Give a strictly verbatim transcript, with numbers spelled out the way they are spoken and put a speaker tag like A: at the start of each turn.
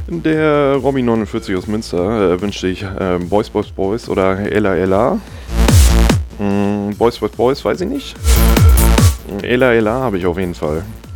A: Der Robby neunundvierzig aus Münster äh, wünscht sich äh, Boys, Boys, Boys oder Ella Ella. Mm, Boys, Boys, Boys weiß ich nicht. Ella Ella habe ich auf jeden Fall.